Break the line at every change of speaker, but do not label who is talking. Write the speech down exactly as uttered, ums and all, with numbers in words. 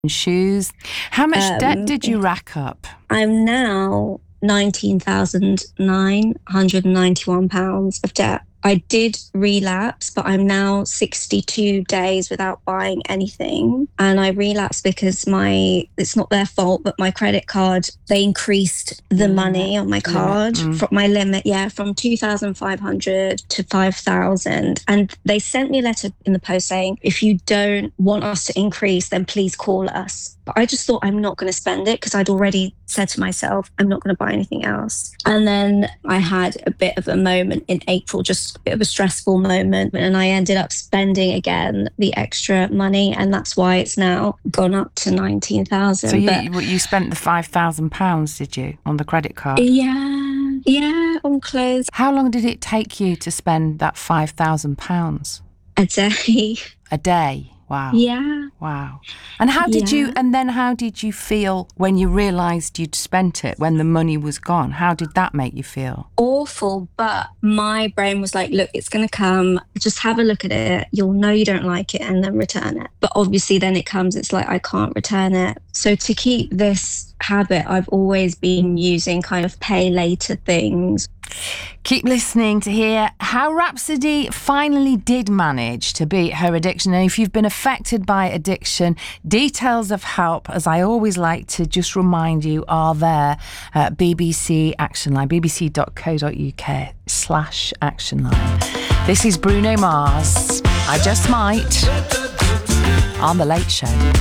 shoes. How much
Um,
debt did you rack up?
I'm now nineteen thousand nine hundred ninety-one pounds of debt. I did relapse, but I'm now sixty-two days without buying anything. And I relapsed because my, it's not their fault, but my credit card, they increased the
Limit.
money on my card,
Limit. Mm.
from my limit, yeah, from two thousand five hundred to five thousand. And they sent me a letter in the post saying, if you don't want us to increase, then please call us. But I just thought, I'm not going to spend it because I'd already said to myself, I'm not going to buy anything else. And then I had a bit of a moment in April, just a bit of a stressful moment. And I ended up spending again the extra money. And that's why it's now gone up to nineteen thousand.
So you,
but,
you spent the five thousand pounds, did you, on the credit card?
Yeah, yeah, on clothes.
How long did it take you to spend that five thousand pounds?
A day.
A day? Wow.
Yeah.
Wow. And how did
Yeah.
you, and then how did you feel when you realised you'd spent it, when the money was gone? How did that make you feel?
Awful, but my brain was like, look, it's going to come. Just have a look at it. You'll know you don't like it and then return it. But obviously then it comes, it's like, I can't return it. So to keep this habit, I've always been using kind of pay later things.
Keep listening to hear how Rhapsody finally did manage to beat her addiction. And if you've been affected by addiction, details of help, as I always like to just remind you, are there at B B C Action Line, bbc.co.uk slash action line. This is Bruno Mars, I Just Might, on The Late Show.